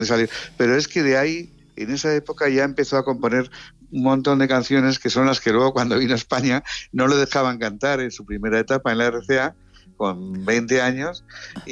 de salir. Pero es que de ahí, en esa época ya empezó a componer un montón de canciones que son las que luego cuando vino a España no le dejaban cantar en su primera etapa en la RCA con 20 años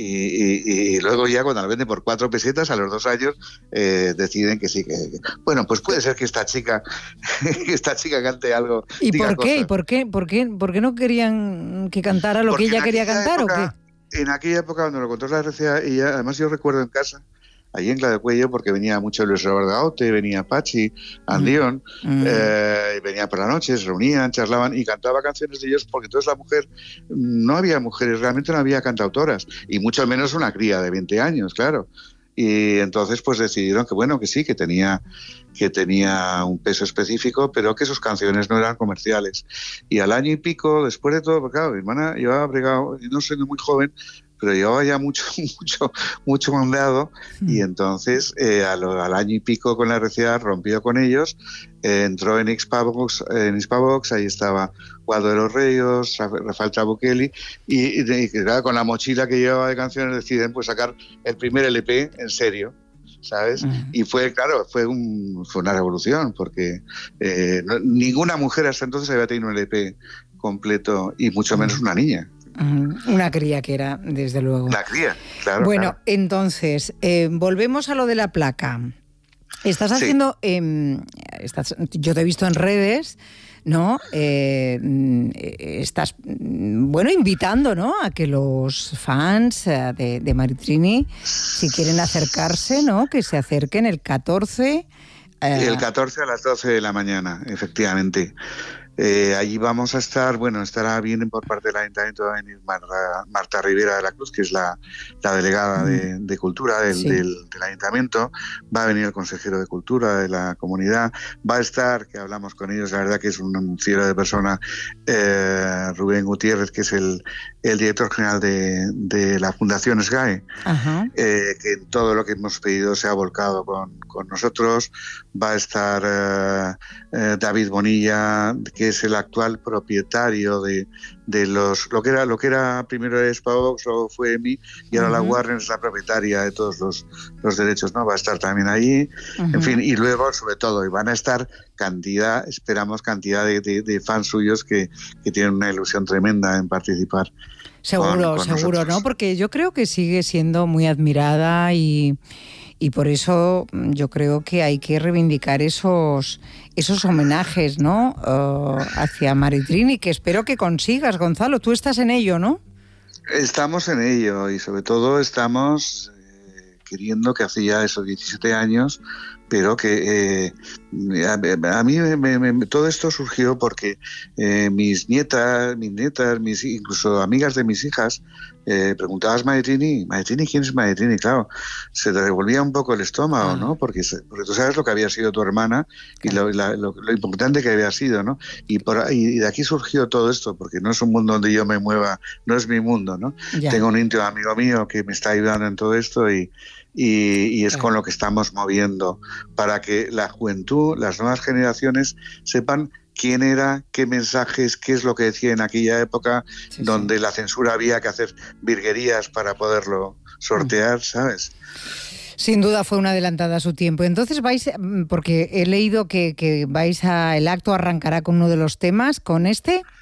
y luego ya cuando la venden por 4 pesetas a los 2 años deciden que sí, bueno, pues puede ser que esta chica cante algo, ¿Y diga por qué? cosas. ¿Y por qué? ¿Por qué no querían que cantara lo Porque que ella quería cantar época, o qué? en aquella época cuando lo contó la RCA, ella, además yo recuerdo en casa, allí en Cladecuello, porque venía mucho Luis Roberto Gaute, venía Pachi, Andión, venía por la noche, se reunían, charlaban y cantaba canciones de ellos, porque entonces la mujer, no había mujeres, realmente no había cantautoras, y mucho menos una cría de 20 años, claro. Y entonces pues decidieron que bueno, que sí, que tenía un peso específico, pero que sus canciones no eran comerciales. Y al año y pico, después de todo, porque claro, mi hermana llevaba bregado, no siendo muy joven, pero llevaba ya mucho mandado, y entonces al año y pico con la RCA rompió con ellos, entró en Hispavox, ahí estaba Waldo de los Ríos, Rafael Trabuchelli, y claro, con la mochila que llevaba de canciones deciden pues sacar el primer LP en serio, ¿sabes? Y fue, claro, fue una revolución, porque ninguna mujer hasta entonces había tenido un LP completo, y mucho menos una niña. Una cría que era, desde luego. La cría, claro. Bueno, claro. Entonces, volvemos a lo de la placa. Estás haciendo, yo te he visto en redes, ¿no? Estás, bueno, invitando, ¿no? A que los fans de Maritrini, si quieren acercarse, ¿no? Que se acerquen el 14. El 14 a las 12 de la mañana, efectivamente. Allí vamos a estar, bueno, vienen por parte del Ayuntamiento, va a venir Marta Rivera de la Cruz, que es la delegada de Cultura del Ayuntamiento, va a venir el consejero de Cultura de la comunidad, va a estar, que hablamos con ellos, la verdad que es un fiero de persona, Rubén Gutiérrez, que es el director general de la Fundación SGAE, que todo lo que hemos pedido se ha volcado con nosotros. Va a estar David Bonilla, que es el actual propietario de lo que era primero Hispavox, luego fue EMI, y ahora la Warner es la propietaria de todos los derechos, ¿no? Va a estar también allí, en fin, y luego sobre todo, y van a estar esperamos cantidad de fans suyos que tienen una ilusión tremenda en participar. Seguro, ¿no? Porque yo creo que sigue siendo muy admirada y por eso yo creo que hay que reivindicar esos homenajes, ¿no? Hacia Maritrini, que espero que consigas, Gonzalo. Tú estás en ello, ¿no? Estamos en ello, y sobre todo estamos queriendo, que hace ya esos 17 años, pero que a mí todo esto surgió porque mis nietas, incluso amigas de mis hijas, preguntabas Maritrini, ¿quién es Maritrini? Claro, se te revolvía un poco el estómago, ¿no? Porque tú sabes lo que había sido tu hermana, claro, y lo importante que había sido, ¿no? Y de aquí surgió todo esto, porque no es un mundo donde yo me mueva, no es mi mundo, ¿no? Ya. Tengo un íntimo amigo mío que me está ayudando en todo esto, y es con lo que estamos moviendo, para que la juventud, las nuevas generaciones sepan quién era, qué mensajes, qué es lo que decía en aquella época, donde la censura había que hacer virguerías para poderlo sortear, ¿sabes? Sin duda fue una adelantada a su tiempo. Entonces vais, porque he leído que el acto arrancará con uno de los temas, ¿con este?